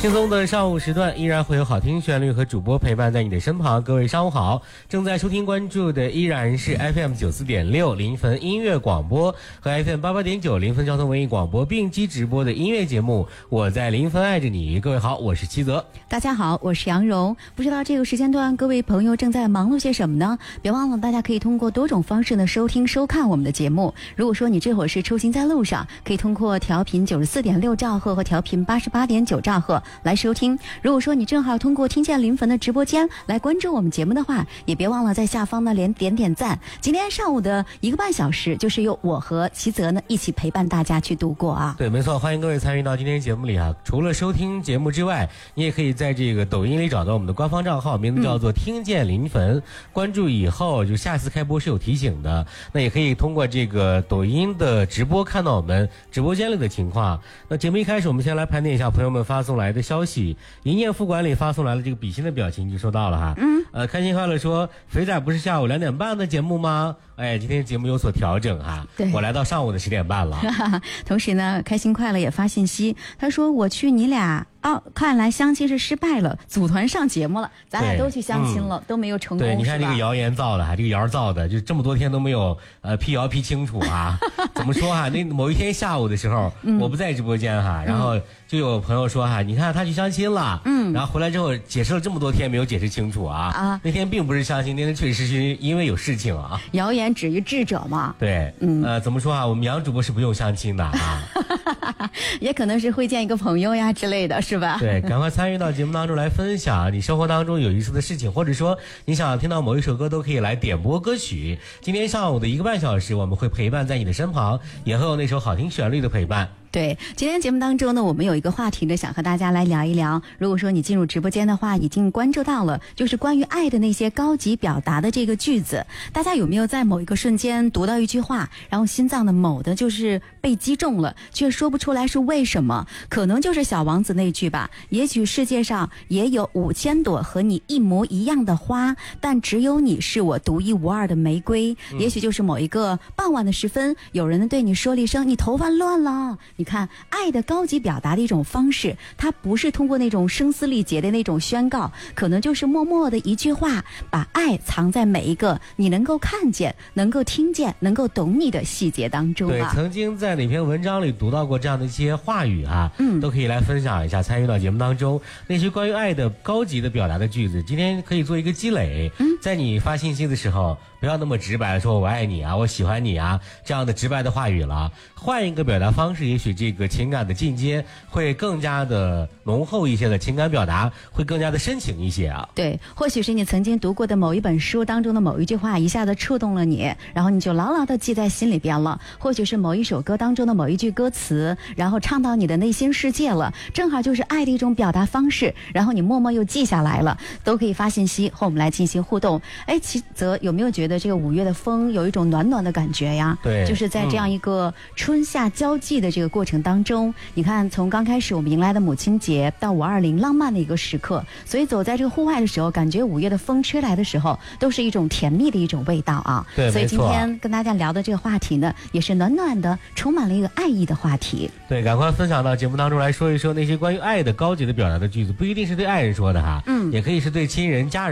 轻松的上午时段依然会有好听旋律和主播陪伴在你的身旁。各位上午好，正在收听关注的依然是 FM 94.6临汾音乐广播和 FM 88.9临汾交通文艺广播并机直播的音乐节目我在临汾爱着你。各位好，我是七泽。 大家好，我是杨蓉。不知道这个时间段各位朋友正在忙碌些什么呢？别忘了大家可以通过多种方式呢收听收看我们的节目。如果说你这会儿是出行在路上，可以通过调频94.6兆赫和调频88.9兆赫来收听。如果说你正好通过听见临汾的直播间来关注我们节目的话，也别忘了在下方呢点赞。今天上午的1个半小时就是由我和齐泽呢一起陪伴大家去度过啊。 对，没错，欢迎各位参与到今天节目里啊。除了收听节目之外，你也可以在这个抖音里找到我们的官方账号，名字叫做听见临汾，关注以后就下次开播是有提醒的。那也可以通过这个抖音的直播看到我们直播间里的情况。那节目一开始我们先来盘点一下朋友们发送来的消息。一念副管理发送来了这个比心的表情，就收到了哈。开心快乐说，肥仔不是下午2点半的节目吗？哎，今天节目有所调整哈，我来到上午的10点半了。 同时呢，开心快乐也发信息，他说我去你俩看来相亲是失败了，组团上节目了，咱俩都去相亲了，都没有成功。 对，你看这个谣言造的哈，这个谣造的，就这么多天都没有辟谣辟清楚啊。怎么说哈？那某一天下午的时候，我不在直播间哈，然后就有朋友说哈，你看他去相亲了，然后回来之后解释了这么多天没有解释清楚啊。那天并不是相亲，那天确实是因为有事情啊。 谣言止于智者嘛。 对，怎么说啊？我们杨主播是不用相亲的啊。 也可能是会见一个朋友呀之类的，是吧？ 对，赶快参与到节目当中来分享你生活当中有意思的事情，或者说你想听到某一首歌，都可以来点播歌曲。今天上午的1个半小时，我们会陪伴在你的身旁，也会有那首好听旋律的陪伴。 对，今天节目当中呢，我们有一个话题呢，想和大家来聊一聊。如果说你进入直播间的话，已经关注到了，就是关于爱的那些高级表达的这个句子，大家有没有在某一个瞬间读到一句话，然后心脏的某的就是被击中了，却说不出来是为什么？可能就是小王子那句吧，也许世界上也有5000朵和你一模一样的花，但只有你是我独一无二的玫瑰。也许就是某一个傍晚的时分，有人对你说了一声，你头发乱了。你看，爱的高级表达的一种方式，它不是通过那种声嘶力竭的那种宣告，可能就是默默的一句话，把爱藏在每一个你能够看见、能够听见、能够懂你的细节当中啊。 对，曾经在哪篇文章里读到过这样的一些话语啊，都可以来分享一下，参与到节目当中。那些关于爱的高级的表达的句子，今天可以做一个积累。在你发信息的时候，不要那么直白的说我爱你啊，我喜欢你啊，这样的直白的话语了，换一个表达方式，也许这个情感的进阶会更加的浓厚一些，的情感表达会更加的深情一些啊。 对，或许是你曾经读过的某一本书当中的某一句话一下子触动了你，然后你就牢牢的记在心里边了。或许是某一首歌当中的某一句歌词，然后唱到你的内心世界了，正好就是爱的一种表达方式，然后你默默又记下来了。都可以发信息和我们来进行互动。哎，齐泽有没有觉得这个5月的风有一种暖暖的感觉呀？ 对， 就是在这样一个春夏交际的这个过程当中，你看从刚开始我们迎来的母亲节到520浪漫的一个时刻，所以走在这个户外的时候，感觉5月的风吹来的时候，都是一种甜蜜的一种味道啊。 对， 所以今天跟大家聊的这个话题呢，也是暖暖的，充满了一个爱意的话题。 对，赶快分享到节目当中来说一说那些关于爱的高级的表达的句子，不一定是对爱人说的哈，也可以是对亲人、家人